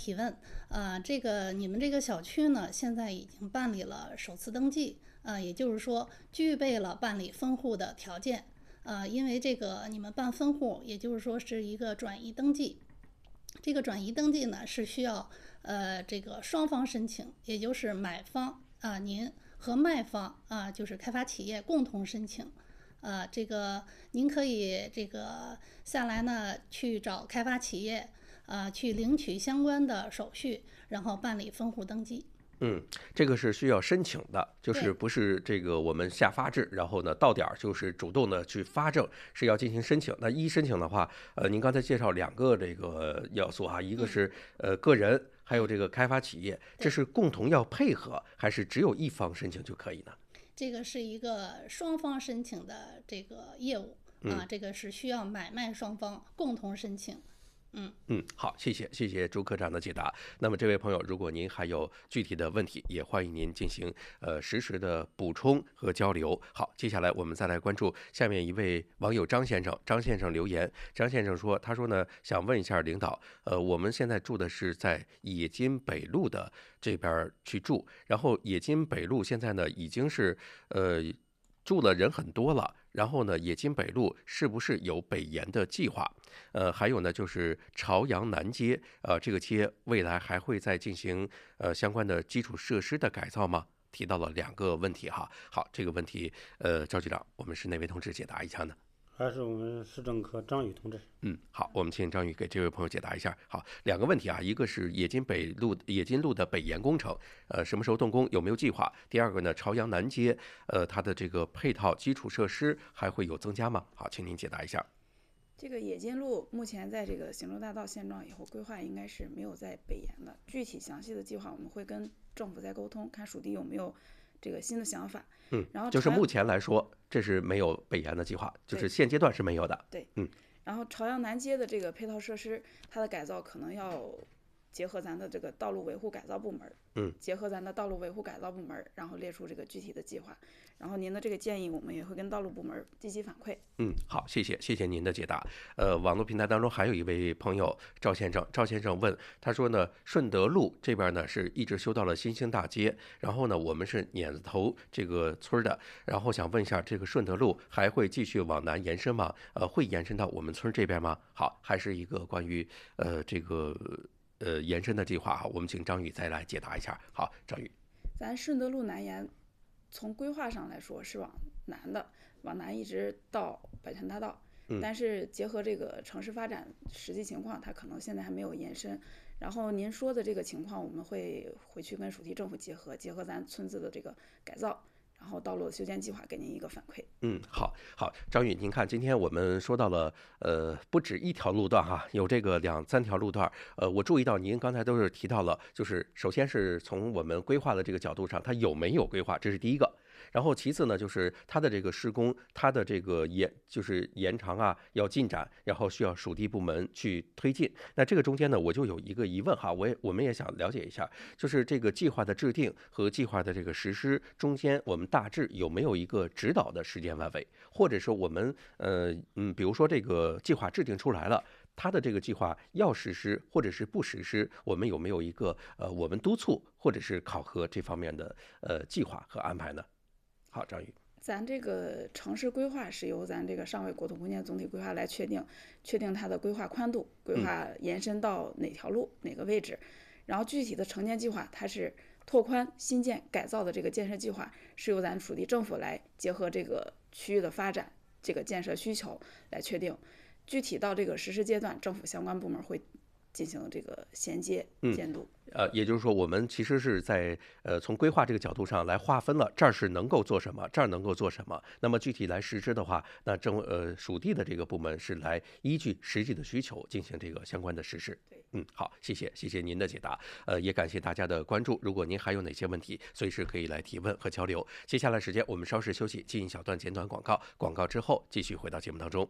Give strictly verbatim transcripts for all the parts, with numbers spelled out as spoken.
提问。呃，这个你们这个小区呢，现在已经办理了首次登记，呃，也就是说具备了办理分户的条件。呃，因为这个你们办分户，也就是说是一个转移登记。这个转移登记呢是需要呃这个双方申请，也就是买方啊、呃、您和卖方啊、呃、就是开发企业共同申请。呃，这个您可以这个下来呢去找开发企业，呃，去领取相关的手续，然后办理分户登记。 嗯，这个是需要申请的，就是不是这个我们下发制，然后呢到点儿就是主动的去发证，是要进行申请。那一申请的话，呃，您刚才介绍两个这个要素哈，一个是呃个人，还有这个开发企业，这是共同要配合，还是只有一方申请就可以呢？ 这个是一个双方申请的这个业务啊，这个是需要买卖双方共同申请。嗯嗯，好，谢谢谢谢朱科长的解答。那么这位朋友，如果您还有具体的问题，也欢迎您进行呃实时的补充和交流。好，接下来我们再来关注下面一位网友张先生。张先生留言，张先生说，他说呢，想问一下领导，呃，我们现在住的是在冶金北路的这边去住，然后冶金北路现在呢已经是呃住了人很多了。然后呢，冶金北路是不是有北延的计划？呃，还有呢，就是朝阳南街，呃，这个街未来还会再进行呃相关的基础设施的改造吗？提到了两个问题哈。好，这个问题，呃，赵局长，我们是哪位同志解答一下呢？ 还是我们市政科张宇同志。 嗯，好，我们请张宇给这位朋友解答一下。好，两个问题啊，一个是冶金北路、冶金路的北延工程，呃，什么时候动工，有没有计划？第二个呢，朝阳南街，呃，它的这个配套基础设施还会有增加吗？好，请您解答一下。 这个冶金路目前在这个行政大道现状以后规划应该是没有在北延的，具体详细的计划我们会跟政府再沟通，看属地有没有这个新的想法。 嗯， 然后就是目前来说，这是没有北延的计划，就是现阶段是没有的。 对， 嗯。 然后朝阳南街的这个配套设施，它的改造可能要结合咱的这个道路维护改造部门， 嗯， 结合咱的道路维护改造部门，然后列出这个具体的计划。然后您的这个建议，我们也会跟道路部门积极反馈。 嗯，好，谢谢，谢谢您的解答。呃，网络平台当中还有一位朋友赵先生，赵先生问，他说呢，顺德路这边呢是一直修到了新兴大街，然后呢，我们是碾子头这个村的，然后想问一下，这个顺德路还会继续往南延伸吗？呃，会延伸到我们村这边吗？好，还是一个关于呃这个呃延伸的计划哈，我们请张宇再来解答一下。好，张宇， 咱顺德路南延，从规划上来说是往南的，往南一直到百泉大道，但是结合这个城市发展实际情况，它可能现在还没有延伸。然后您说的这个情况，我们会回去跟属地政府结合，结合咱村子的这个改造，然后道路的修建计划给您一个反馈。 嗯，好，好，张宇，您看，今天我们说到了，呃，不止一条路段哈，有这个两三条路段，呃，我注意到您刚才都是提到了，就是首先是从我们规划的这个角度上，它有没有规划，这是第一个。然后其次呢，就是它的这个施工，它的这个延就是延长啊，要进展，然后需要属地部门去推进。那这个中间呢，我就有一个疑问哈，我也我们也想了解一下，就是这个计划的制定和计划的这个实施中间，我们大致有没有一个指导的时间范围，或者说我们呃嗯，比如说这个计划制定出来了。它的这个计划要实施或者是不实施，我们有没有一个呃我们督促或者是考核这方面的呃计划和安排呢？好，张宇， 咱这个城市规划是由咱这个上位国土空间总体规划来确定，确定它的规划宽度，规划延伸到哪条路、哪个位置，然后具体的城建计划，它是拓宽、新建、改造的这个建设计划，是由咱属地政府来结合这个区域的发展、这个建设需求来确定。具体到这个实施阶段，政府相关部门会进行这个衔接监督。 呃，也就是说，我们其实是在呃从规划这个角度上来划分了，这儿是能够做什么，这儿能够做什么。那么具体来实施的话，那政呃属地的这个部门是来依据实际的需求进行这个相关的实施。 对， 嗯，好，谢谢，谢谢您的解答。呃，也感谢大家的关注。如果您还有哪些问题，随时可以来提问和交流。接下来时间我们稍事休息，进一小段简短广告，广告之后继续回到节目当中。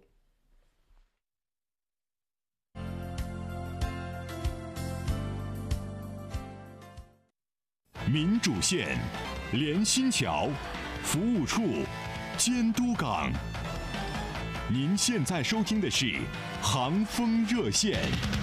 民主线、联新桥、服务处、监督岗。您现在收听的是航风热线。